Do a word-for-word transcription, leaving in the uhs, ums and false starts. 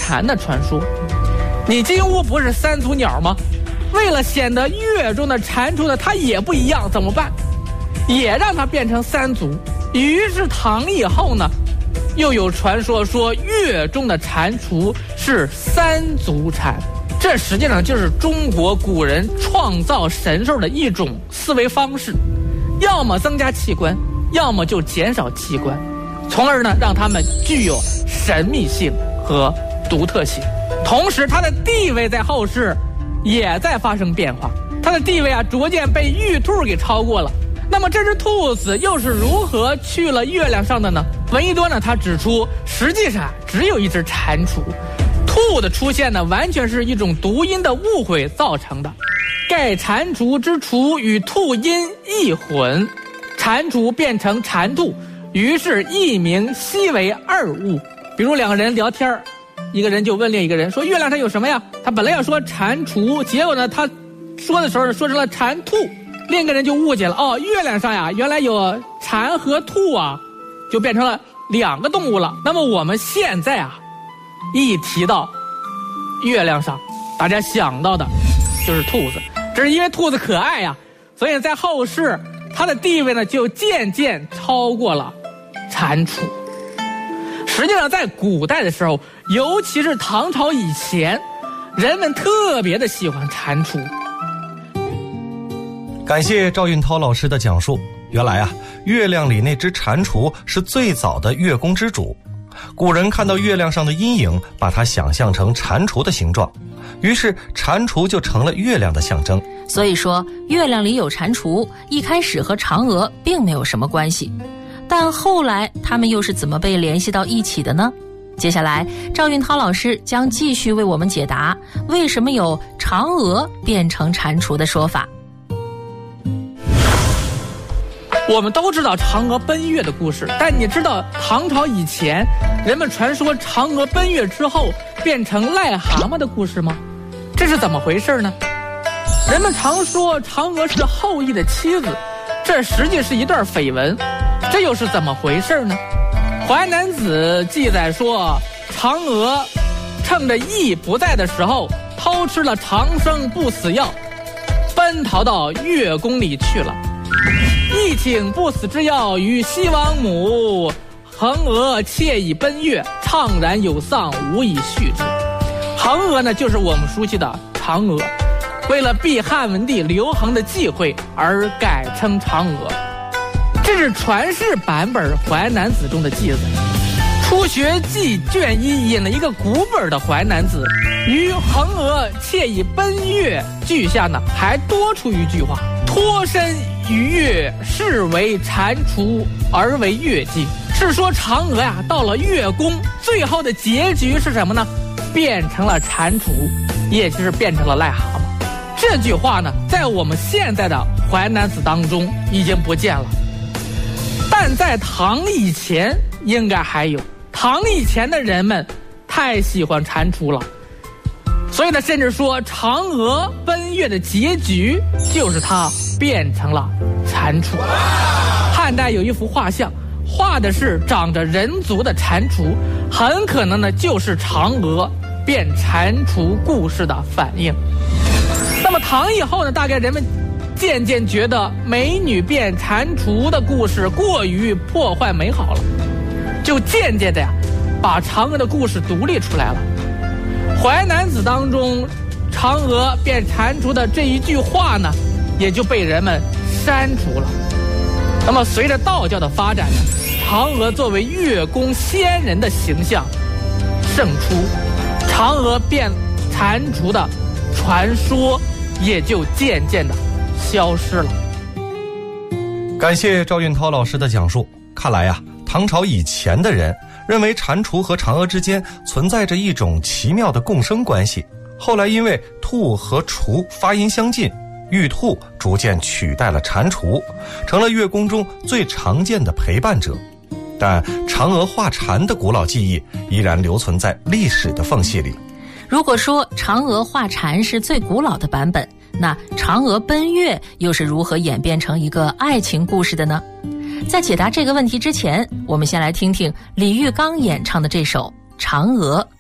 蝉的传说。你金乌不是三足鸟吗？为了显得月中的蟾蜍呢它也不一样，怎么办？也让它变成三足。于是唐以后呢，又有传说说月中的蟾蜍是三足蟾。这实际上就是中国古人创造神兽的一种思维方式，要么增加器官，要么就减少器官，从而呢让它们具有神秘性和独特性。同时它的地位在后世也在发生变化，它的地位啊逐渐被玉兔给超过了。那么这只兔子又是如何去了月亮上的呢？闻一多呢他指出，实际上只有一只蟾蜍，兔的出现呢完全是一种读音的误会造成的。盖蟾蜍之蜍与兔音一混，蟾蜍变成蟾兔，于是一名悉为二物。比如两个人聊天，一个人就问另一个人说月亮上有什么呀？他本来要说蟾蜍，结果呢他说的时候说成了蟾兔，另一个人就误解了，哦，月亮上呀原来有蟾和兔啊，就变成了两个动物了。那么我们现在啊一提到月亮上，大家想到的就是兔子，这是因为兔子可爱呀，所以在后世它的地位呢就渐渐超过了蟾蜍。实际上在古代的时候，尤其是唐朝以前，人们特别的喜欢蟾蜍。 感谢赵运涛老师的讲述。原来啊，月亮里那只蟾蜍是最早的月宫之主。古人看到月亮上的阴影，把它想象成蟾蜍的形状，于是蟾蜍就成了月亮的象征。 所以说月亮里有蟾蜍一开始和嫦娥并没有什么关系，但后来他们又是怎么被联系到一起的呢？接下来赵运涛老师将继续为我们解答为什么有嫦娥变成蟾蜍的说法。 我们都知道嫦娥奔月的故事，但你知道唐朝以前人们传说嫦娥奔月之后变成癞蛤蟆的故事吗？这是怎么回事呢？人们常说嫦娥是后羿的妻子，这实际是一段绯闻，这又是怎么回事呢？淮南子记载说，嫦娥趁着羿不在的时候偷吃了长生不死药，奔逃到月宫里去了。羿请不死之药于西王母，嫦娥窃以奔月，怅然有丧，无以续之。嫦娥呢，就是我们熟悉的嫦娥，为了避汉文帝刘恒的忌讳而改称嫦娥。这是传世版本淮南子中的记载。初学记卷一引了一个古本的淮南子，于嫦娥窃以奔月句下呢，还多出一句话：脱身于月，是为蟾蜍而为月季。是说嫦娥呀到了月宫，最后的结局是什么呢？变成了蟾蜍，也就是变成了癞蛤蟆。这句话呢在我们现在的淮南子当中已经不见了，但在唐以前应该还有。唐以前的人们太喜欢蟾蜍了，所以呢甚至说嫦娥奔月的结局就是它变成了蟾蜍。汉代有一幅画像，画的是长着人足的蟾蜍，很可能呢就是嫦娥变蟾蜍故事的反应。那么唐以后呢，大概人们渐渐觉得美女变蟾蜍的故事过于破坏美好了，就渐渐的呀把嫦娥的故事独立出来了。淮南子当中嫦娥变蟾蜍的这一句话呢也就被人们删除了。那么随着道教的发展呢，嫦娥作为月宫仙人的形象胜出，嫦娥变蟾蜍的传说也就渐渐的消失了。 感谢赵运涛老师的讲述。看来呀，唐朝以前的人认为蟾蜍和嫦娥之间存在着一种奇妙的共生关系，后来因为兔和雏发音相近，玉兔逐渐取代了蟾蜍，成了月宫中最常见的陪伴者。但嫦娥化蟾的古老记忆依然留存在历史的缝隙里。 如果说嫦娥化蟾是最古老的版本，那嫦娥奔月又是如何演变成一个爱情故事的呢？在解答这个问题之前，我们先来听听李玉刚演唱的这首《嫦娥》。